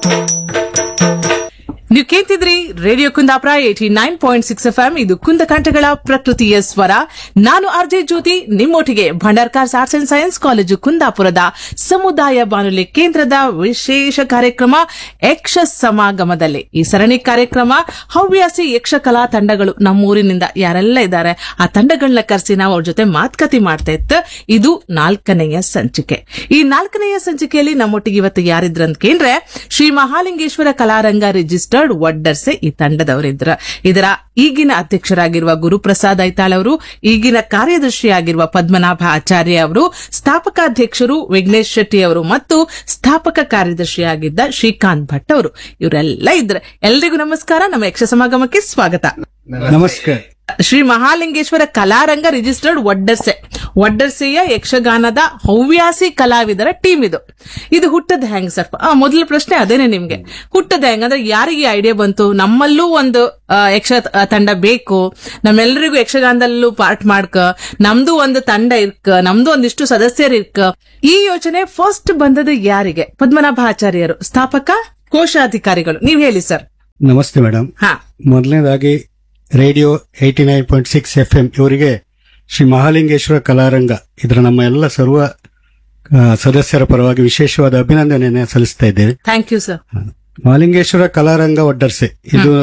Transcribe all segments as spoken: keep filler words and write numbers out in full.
ನೀವು ಕೇಳ್ತಿದ್ರಿ radio Kundapura eighty nine point six F M. ಇದು ಕುಂದಕಂಠಗಳ ಪ್ರಕೃತಿಯ ಸ್ವರ. ನಾನು RJ Jyothi, ನಿಮ್ಮೊಟ್ಟಿಗೆ Bhandarkars arts and science college ಕುಂದಾಪುರದ ಸಮುದಾಯ ಬಾನುಲಿ ಕೇಂದ್ರದ ವಿಶೇಷ ಕಾರ್ಯಕ್ರಮ ಯಕ್ಷ ಸಮಾಗಮದಲ್ಲಿ. ಈ ಸರಣಿ ಕಾರ್ಯಕ್ರಮ ಹವ್ಯಾಸಿ ಯಕ್ಷ ಕಲಾ ತಂಡಗಳು ನಮ್ಮೂರಿನಿಂದ ಯಾರೆಲ್ಲ ಇದ್ದಾರೆ ಆ ತಂಡಗಳನ್ನ ಕರೆಸಿ ನಾವು ಅವ್ರ ಜೊತೆ ಮಾತುಕತೆ ಮಾಡ್ತಾ ಇತ್ತು. ಇದು ನಾಲ್ಕನೆಯ ಸಂಚಿಕೆ. ಈ ನಾಲ್ಕನೆಯ ಸಂಚಿಕೆಯಲ್ಲಿ ನಮ್ಮೊಟ್ಟಿಗೆ ಇವತ್ತು ಯಾರಿದ್ರಂತ ಕೇಂದ್ರೆ ಶ್ರೀ ಮಹಾಲಿಂಗೇಶ್ವರ ಕಲಾರಂಗ ರಿಜಿಸ್ಟರ್ಡ್ ವಡ್ಡರ್ಸೆ ಈ ತಂಡದವರಿದ್ರ. ಇದರ ಈಗಿನ ಅಧ್ಯಕ್ಷರಾಗಿರುವ ಗುರುಪ್ರಸಾದ್ ಐತಾಳ್ ಅವರು, ಈಗಿನ ಕಾರ್ಯದರ್ಶಿಯಾಗಿರುವ ಪದ್ಮನಾಭ ಆಚಾರ್ಯ ಅವರು, ಸ್ಥಾಪಕಾಧ್ಯಕ್ಷರು ವಿಘ್ನೇಶ್ ಶೆಟ್ಟಿ ಅವರು ಮತ್ತು ಸ್ಥಾಪಕ ಕಾರ್ಯದರ್ಶಿಯಾಗಿದ್ದ ಶ್ರೀಕಾಂತ್ ಭಟ್ ಅವರು. ಇವರೆಲ್ಲ ಇದ್ರ. ಎಲ್ರಿಗೂ ನಮಸ್ಕಾರ. ನಮ್ಮ ಯಕ್ಷ ಸಮಾಗಮಕ್ಕೆ ಸ್ವಾಗತ. ನಮಸ್ಕಾರ. ಶ್ರೀ ಮಹಾಲಿಂಗೇಶ್ವರ ಕಲಾರಂಗ ರಿಜಿಸ್ಟರ್ಡ್ ವಡ್ಡರ್ಸೆ, ವಡ್ಡರ್ಸೆಯ ಯಕ್ಷಗಾನದ ಹವ್ಯಾಸಿ ಕಲಾವಿದರ ಟೀಮ್ ಇದು. ಇದು ಹುಟ್ಟದ ಹೆಂಗ್ ಸರ್? ಮೊದಲ ಪ್ರಶ್ನೆ ಅದೇನೆ ನಿಮ್ಗೆ. ಹುಟ್ಟದ ಹೆಂಗ್ ಅಂದ್ರೆ ಯಾರಿಗೆ ಐಡಿಯಾ ಬಂತು ನಮ್ಮಲ್ಲೂ ಒಂದು ಯಕ್ಷ ತಂಡ ಬೇಕು, ನಮ್ಮೆಲ್ಲರಿಗೂ ಯಕ್ಷಗಾನದಲ್ಲೂ ಪಾರ್ಟ್ ಮಾಡ್ಕ, ನಮ್ದು ಒಂದು ತಂಡ ಇರ್ಕ, ನಮ್ದು ಒಂದಿಷ್ಟು ಸದಸ್ಯರು ಇರ್ಕ. ಈ ಯೋಚನೆ ಫಸ್ಟ್ ಬಂದದ್ದು ಯಾರಿಗೆ? ಪದ್ಮನಾಭ ಆಚಾರ್ಯರು, ಸ್ಥಾಪಕ ಕೋಶಾಧಿಕಾರಿಗಳು. ನೀವ್ ಹೇಳಿ ಸರ್. ನಮಸ್ತೆ ಮೇಡಮ್. ಹಾ, ಮೊದಲನೇದಾಗಿ radio eighty nine point six F M ಇವರಿಗೆ ಶ್ರೀ ಮಹಾಲಿಂಗೇಶ್ವರ ಕಲಾರಂಗ ಇದರ ನಮ್ಮ ಎಲ್ಲ ಸರ್ವ ಆ, ಸದಸ್ಯರ ಪರವಾಗಿ ವಿಶೇಷವಾದ ಅಭಿನಂದನೆಯನ್ನು ಸಲ್ಲಿಸ್ತಾ ಇದ್ದೇವೆ. Thank you sir. ಮಹಾಲಿಂಗೇಶ್ವರ ಕಲಾರಂಗ ಒಡ್ಡರ್ಸೆ ಇದು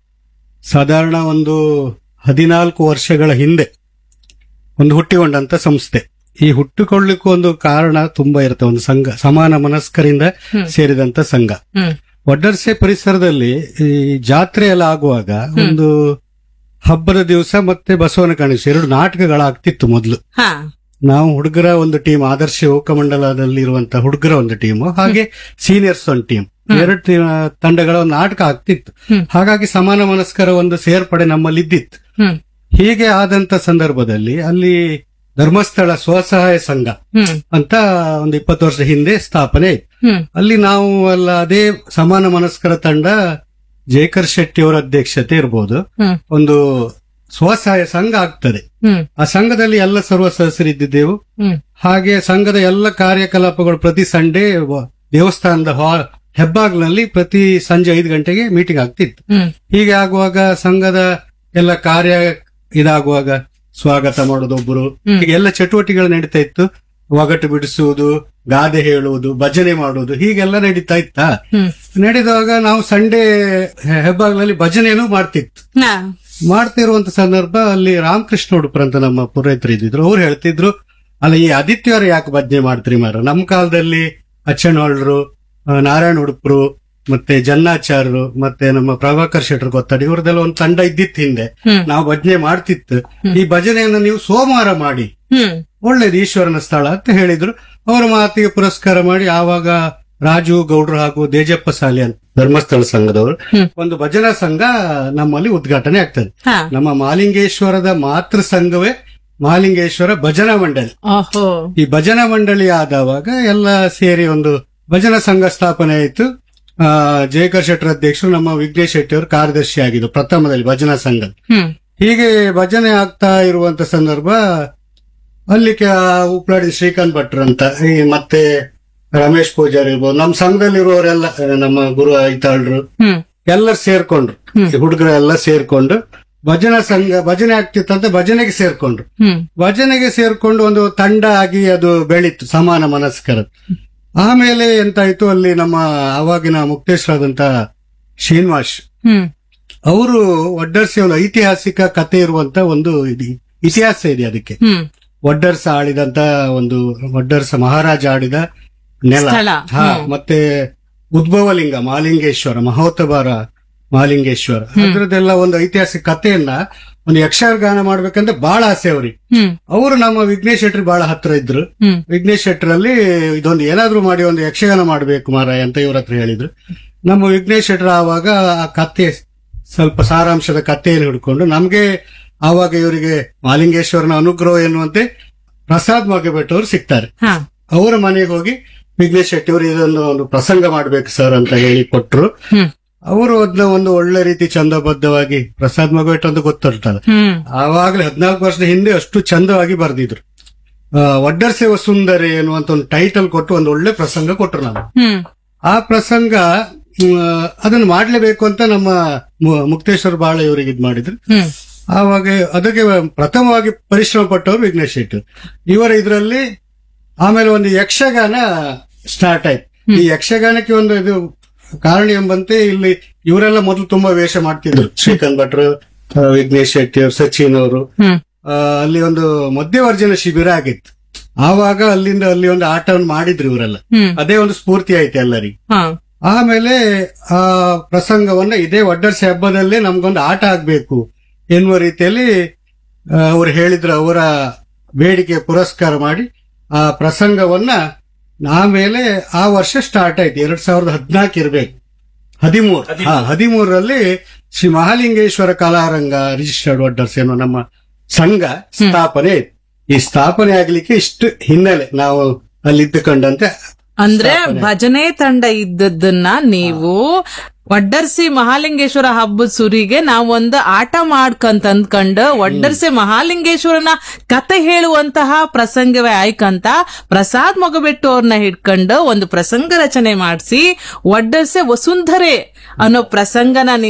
ಸಾಧಾರಣ ಒಂದು ಹದಿನಾಲ್ಕು ವರ್ಷಗಳ ಹಿಂದೆ ಒಂದು ಹುಟ್ಟಿಕೊಂಡಂತ ಸಂಸ್ಥೆ. ಈ ಹುಟ್ಟಿಕೊಳ್ಳಿಕ್ಕೂ ಒಂದು ಕಾರಣ ತುಂಬಾ ಇರುತ್ತೆ. ಒಂದು ಸಂಘ, ಸಮಾನ ಮನಸ್ಕರಿಂದ ಸೇರಿದಂತ ಸಂಘ. ಒಡ್ಡರ್ಸೆ ಪರಿಸರದಲ್ಲಿ ಈ ಜಾತ್ರೆ ಎಲ್ಲ ಆಗುವಾಗ ಒಂದು ಹಬ್ಬದ ದಿವಸ ಮತ್ತೆ ಬಸವನ ಕಾಣಿಸಿ ಎರಡು ನಾಟಕಗಳಾಗ್ತಿತ್ತು ಮೊದಲು. ನಾವು ಹುಡುಗರ ಒಂದು ಟೀಮ್, ಆದರ್ಶ ಯುವಕಮಂಡಲದಲ್ಲಿ ಇರುವಂತಹ ಹುಡುಗರ ಒಂದು ಟೀಮ್, ಹಾಗೆ ಸೀನಿಯರ್ಸ್ ಒಂದು ಟೀಮ್, ಎರಡು ತಂಡಗಳ ಒಂದು ನಾಟಕ ಆಗ್ತಿತ್ತು. ಹಾಗಾಗಿ ಸಮಾನ ಮನಸ್ಕರ ಒಂದು ಸೇರ್ಪಡೆ ನಮ್ಮಲ್ಲಿ ಇದ್ದಿತ್ತು. ಹೀಗೆ ಆದಂತ ಸಂದರ್ಭದಲ್ಲಿ ಅಲ್ಲಿ ಧರ್ಮಸ್ಥಳ ಸ್ವಸಹಾಯ ಸಂಘ ಅಂತ ಒಂದು ಇಪ್ಪತ್ತು ವರ್ಷದ ಹಿಂದೆ ಸ್ಥಾಪನೆ ಆಯ್ತು. ಅಲ್ಲಿ ನಾವು ಎಲ್ಲ ಅದೇ ಸಮಾನ ಮನಸ್ಕರ ತಂಡ, ಜೇಕರ್ ಶೆಟ್ಟಿ ಅವರ ಅಧ್ಯಕ್ಷತೆ ಇರಬಹುದು, ಒಂದು ಸ್ವಸಹಾಯ ಸಂಘ ಆಗ್ತದೆ. ಆ ಸಂಘದಲ್ಲಿ ಎಲ್ಲ ಸರ್ವ ಸದಸ್ಯರಿದ್ದಿದ್ದೆವು. ಹಾಗೆ ಸಂಘದ ಎಲ್ಲ ಕಾರ್ಯಕಲಾಪಗಳು ಪ್ರತಿ ಸಂಡೇ ದೇವಸ್ಥಾನದ ಹೆಬ್ಬಾಗ್ನಲ್ಲಿ ಪ್ರತಿ ಸಂಜೆ ಐದು ಗಂಟೆಗೆ ಮೀಟಿಂಗ್ ಆಗ್ತಿತ್ತು. ಹೀಗೆ ಆಗುವಾಗ ಸಂಘದ ಎಲ್ಲ ಕಾರ್ಯ ಇದಾಗುವಾಗ ಸ್ವಾಗತ ಮಾಡೋದು ಒಬ್ಬರು, ಹೀಗೆ ಎಲ್ಲ ಚಟುವಟಿಕೆಗಳು ನಡೀತಾ ಇತ್ತು. ಒಗಟು ಬಿಡಿಸುವುದು, ಗಾದೆ ಹೇಳುವುದು, ಭಜನೆ ಮಾಡುವುದು, ಹೀಗೆಲ್ಲ ನಡೀತಾ ಇತ್ತ. ನಡೆದಾಗ ನಾವು ಸಂಡೇ ಹೆಬ್ಬಾಗ್ನಲ್ಲಿ ಭಜನೆನೂ ಮಾಡ್ತಿತ್ತು. ಮಾಡ್ತಿರುವಂತ ಸಂದರ್ಭ ಅಲ್ಲಿ ರಾಮಕೃಷ್ಣ ಉಡುಪರ್ ಅಂತ ನಮ್ಮ ಪುರೋಹಿತರು ಇದ್ದಿದ್ರು. ಅವ್ರು ಹೇಳ್ತಿದ್ರು, ಅಲ್ಲ ಈ ಆದಿತ್ಯವಾರ ಯಾಕೆ ಭಜನೆ ಮಾಡ್ತೀರಿ ಮಾರ? ನಮ್ಮ ಕಾಲದಲ್ಲಿ ಅಚ್ಚನಹೊಳ್ರು, ನಾರಾಯಣ ಉಡುಪರು, ಮತ್ತೆ ಜನ್ನಾಚಾರ್ಯರು, ಮತ್ತೆ ನಮ್ಮ ಪ್ರಭಾಕರ್ ಶೆಟ್ಟರ್ ಗೊತ್ತಾಡಿ ಇವ್ರದೆಲ್ಲ ಒಂದು ತಂಡ ಇದ್ದಿತ್ತು ಹಿಂದೆ. ನಾವು ಭಜನೆ ಮಾಡ್ತಿತ್ತು. ಈ ಭಜನೆಯನ್ನು ನೀವು ಸೋಮವಾರ ಮಾಡಿ, ಒಳ್ಳೇದು, ಈಶ್ವರನ ಸ್ಥಳ ಅಂತ ಹೇಳಿದ್ರು. ಅವರ ಮಾತಿಗೆ ಪುರಸ್ಕಾರ ಮಾಡಿ ಆವಾಗ ರಾಜು ಗೌಡ್ರು ಹಾಗೂ ದೇಜಪ್ಪ ಸಾಲಿ ಅಂತ ಧರ್ಮಸ್ಥಳ ಸಂಘದವರು ಒಂದು ಭಜನಾ ಸಂಘ ನಮ್ಮಲ್ಲಿ ಉದ್ಘಾಟನೆ ಆಗ್ತದೆ. ನಮ್ಮ ಮಹಾಲಿಂಗೇಶ್ವರದ ಮಾತೃ ಸಂಘವೇ ಮಹಾಲಿಂಗೇಶ್ವರ ಭಜನಾ ಮಂಡಳಿ. ಈ ಭಜನಾ ಮಂಡಳಿ ಆದವಾಗ ಎಲ್ಲ ಸೇರಿ ಒಂದು ಭಜನಾ ಸಂಘ ಸ್ಥಾಪನೆ ಆಯಿತು. ಆ ಜಯಕರ್ ಶೆಟ್ಟರ್ ಅಧ್ಯಕ್ಷರು, ನಮ್ಮ ವಿಘ್ನೇಶ್ ಶೆಟ್ಟಿ ಅವರು ಕಾರ್ಯದರ್ಶಿ ಆಗಿದ್ರು ಪ್ರಥಮದಲ್ಲಿ ಭಜನಾ ಸಂಘ. ಹೀಗೆ ಭಜನೆ ಆಗ್ತಾ ಇರುವಂತ ಸಂದರ್ಭ ಅಲ್ಲಿ ಉಪ್ಲಾಡಿ ಶ್ರೀಕಾಂತ್ ಭಟ್ರು ಅಂತ, ಈ ಮತ್ತೆ ರಮೇಶ್ ಪೂಜಾರಿ ಇರ್ಬೋದು, ನಮ್ಮ ಸಂಘದಲ್ಲಿರುವವರೆಲ್ಲ, ನಮ್ಮ ಗುರು ಐತಾಳ್ರು ಎಲ್ಲರೂ ಸೇರ್ಕೊಂಡ್ರು. ಹುಡುಗರೆಲ್ಲ ಸೇರ್ಕೊಂಡು ಭಜನಾ ಸಂಘ ಭಜನೆ ಆಗ್ತಿತ್ತಂತ ಭಜನೆಗೆ ಸೇರ್ಕೊಂಡ್ರು. ಭಜನೆಗೆ ಸೇರ್ಕೊಂಡು ಒಂದು ತಂಡ ಆಗಿ ಅದು ಬೆಳೀತು, ಸಮಾನ ಮನಸ್ಕರ. ಆಮೇಲೆ ಎಂತಾಯ್ತು, ಅಲ್ಲಿ ನಮ್ಮ ಆವಾಗಿನ ಮುಕ್ತೇಶ್ವರಾದಂತ ಶ್ರೀನಿವಾಸ್ ಅವರು ಒಡ್ಡರ್ಸಿ ಒಂದು ಐತಿಹಾಸಿಕ ಕಥೆ ಇರುವಂತ ಒಂದು ಇತಿಹಾಸ ಇದೆ. ಅದಕ್ಕೆ ಒಡ್ಡರ್ಸ ಆಳಿದಂತ ಒಂದು ಒಡ್ಡರ್ಸ ಮಹಾರಾಜ ಆಡಿದ ನೆಲ, ಹಾ, ಮತ್ತೆ ಉದ್ಭವಲಿಂಗ ಮಹಾಲಿಂಗೇಶ್ವರ, ಮಹೋತ್ತಬಾರ ಮಹಾಲಿಂಗೇಶ್ವರ, ಅದರದೆಲ್ಲ ಒಂದು ಐತಿಹಾಸಿಕ ಕಥೆಯನ್ನ ಒಂದು ಯಕ್ಷಗಾನ ಮಾಡ್ಬೇಕಂದ್ರೆ ಬಹಳ ಆಸೆ ಅವ್ರಿಗೆ. ಅವರು ನಮ್ಮ ವಿಘ್ನೇಶ್ ಶೆಟ್ಟಿ ಬಹಳ ಹತ್ರ ಇದ್ರು. ವಿಘ್ನೇಶ್ ಶೆಟ್ಟರಲ್ಲಿ ಇದೊಂದು ಏನಾದ್ರೂ ಮಾಡಿ ಒಂದು ಯಕ್ಷಗಾನ ಮಾಡ್ಬೇಕು ಮಾರಾಯ ಅಂತ ಇವ್ರ ಹತ್ರ ಹೇಳಿದ್ರು. ನಮ್ಮ ವಿಘ್ನೇಶ್ ಶೆಟ್ಟರ್ ಆವಾಗ ಆ ಕಥೆ ಸ್ವಲ್ಪ ಸಾರಾಂಶದ ಕಥೆಯನ್ನು ಹಿಡ್ಕೊಂಡು ನಮ್ಗೆ ಆವಾಗ ಇವರಿಗೆ ಮಹಾಲಿಂಗೇಶ್ವರನ ಅನುಗ್ರಹ ಎನ್ನುವಂತೆ ಪ್ರಸಾದ್ ಮಗಭಟ್ ಅವರು ಸಿಗ್ತಾರೆ. ಅವರ ಮನೆಗೆ ಹೋಗಿ ವಿಘ್ನೇಶ್ ಶೆಟ್ಟಿ ಅವರು ಇದೊಂದು ಒಂದು ಪ್ರಸಂಗ ಮಾಡ್ಬೇಕು ಸರ್ ಅಂತ ಹೇಳಿ ಕೊಟ್ರು. ಅವರು ಅದನ್ನ ಒಂದು ಒಳ್ಳೆ ರೀತಿ ಚಂದಬದ್ಧವಾಗಿ, ಪ್ರಸಾದ್ ಮಗಭಟ್ ಅಂತ ಗೊತ್ತಿರ್ತಲ್ಲ, ಆವಾಗಲೇ ಹದಿನಾಲ್ಕು ವರ್ಷದ ಹಿಂದೆ ಅಷ್ಟು ಚಂದವಾಗಿ ಬರೆದಿದ್ರು. ಒಡ್ಡರ್ಸೆ ಸುಂದರಿ ಎನ್ನುವಂತ ಒಂದು ಟೈಟಲ್ ಕೊಟ್ಟು ಒಂದು ಒಳ್ಳೆ ಪ್ರಸಂಗ ಕೊಟ್ರು. ನಾನು ಆ ಪ್ರಸಂಗ ಅದನ್ನು ಮಾಡ್ಲೇಬೇಕು ಅಂತ ನಮ್ಮ ಮು- ಮುಕ್ತೇಶ್ವರ ಬಾಳ ಇವರಿಗೆ ಇದ್ ಮಾಡಿದ್ರು. ಹ್ಮ್ ಆವಾಗ ಅದಕ್ಕೆ ಪ್ರಥಮವಾಗಿ ಪರಿಶ್ರಮ ಪಟ್ಟವರು ವಿಘ್ನೇಶ್ ಶೆಟ್ಟಿ. ಇವರ ಇದರಲ್ಲಿ ಆಮೇಲೆ ಒಂದು ಯಕ್ಷಗಾನ ಸ್ಟಾರ್ಟ್ ಆಯ್ತು. ಈ ಯಕ್ಷಗಾನಕ್ಕೆ ಒಂದು ಇದು ಕಾರಣ ಎಂಬಂತೆ ಇಲ್ಲಿ ಇವರೆಲ್ಲ ಮೊದಲು ತುಂಬಾ ವೇಷ ಮಾಡ್ತಿದ್ರು. ಶ್ರೀಕಾಂತ್ ಭಟ್ರು, ಆ, ವಿಘ್ನೇಶ್ ಶೆಟ್ಟಿ ಅವರು, ಸಚಿನ್ ಅವರು. ಹ್ಮ್ ಆ, ಅಲ್ಲಿ ಒಂದು ಮಧ್ಯವರ್ಜನ ಶಿಬಿರ ಆಗಿತ್ತು. ಆವಾಗ ಅಲ್ಲಿಂದ ಅಲ್ಲಿ ಒಂದು ಆಟವನ್ನು ಮಾಡಿದ್ರು ಇವರೆಲ್ಲ. ಹ್ಮ್ ಅದೇ ಒಂದು ಸ್ಫೂರ್ತಿ ಆಯ್ತು ಎಲ್ಲರಿಗೆ. ಹಾ ಆಮೇಲೆ ಆ ಪ್ರಸಂಗವನ್ನ ಇದೇ ಒಡ್ಡರ್ಸೆ ಹಬ್ಬದಲ್ಲೇ ನಮ್ಗೊಂದು ಆಟ ಆಗ್ಬೇಕು ಎನ್ನುವ ರೀತಿಯಲ್ಲಿ ಅವರು ಹೇಳಿದ್ರು. ಅವರ ಬೇಡಿಕೆ ಪುರಸ್ಕಾರ ಮಾಡಿ ಆ ಪ್ರಸಂಗವನ್ನ ಆಮೇಲೆ ಆ ವರ್ಷ ಸ್ಟಾರ್ಟ್ ಆಯ್ತು. ಎರಡ್ ಸಾವಿರದ ಹದಿನಾಲ್ಕು ಇರ್ಬೇಕು, ಹದಿಮೂರು ಹಾ ಹದಿಮೂರರಲ್ಲಿ ಶ್ರೀ ಮಹಾಲಿಂಗೇಶ್ವರ ಕಲಾರಂಗ ರಿಜಿಸ್ಟರ್ಡ್ ಒಡ್ಡರ್ಸ್ ಎನ್ನುವ ನಮ್ಮ ಸಂಘ ಸ್ಥಾಪನೆ ಆಯ್ತು. ಈ ಸ್ಥಾಪನೆ ಆಗ್ಲಿಕ್ಕೆ ಇಷ್ಟು ಹಿನ್ನೆಲೆ ನಾವು ಅಲ್ಲಿ ಇದ್ದುಕೊಂಡಂತೆ. ಅಂದ್ರೆ ಭಜನೆ ತಂಡ ಇದ್ದದ್ದನ್ನ ನೀವು ಒಡ್ಡರ್ಸಿ ಮಹಾಲಿಂಗೇಶ್ವರ ಹಬ್ಬದ ಸುರಿಗೆ ನಾವೊಂದು ಆಟ ಮಾಡ್ಕಂತ ಅಂದ್ಕೊಂಡು ಒಡ್ಡರ್ಸಿ ಮಹಾಲಿಂಗೇಶ್ವರನ ಕತೆ ಹೇಳುವಂತಹ ಪ್ರಸಂಗವೇ ಆಯ್ಕಂತ ಪ್ರಸಾದ್ ಮೊಗಬೆಟ್ಟು ಅವ್ರನ್ನ ಹಿಡ್ಕೊಂಡು ಒಂದು ಪ್ರಸಂಗ ರಚನೆ ಮಾಡಿಸಿ ಒಡ್ಡರ್ಸೆ ವಸುಂಧರೆ ಅನ್ನೋ ಪ್ರಸಂಗನ